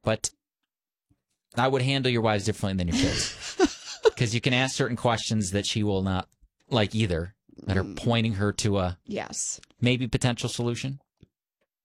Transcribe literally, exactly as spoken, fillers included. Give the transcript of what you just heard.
But I would handle your wives differently than your kids. Because you can ask certain questions that she will not like either, that are pointing her to a yes maybe potential solution.